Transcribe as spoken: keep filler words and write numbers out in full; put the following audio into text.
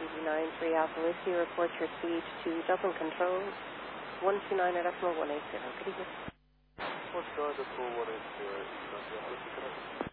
nine three Alpha Whiskey, report your speed to Dublin Control, one two nine at decimal one eight zero. Good evening. one two nine decimal one eight zero,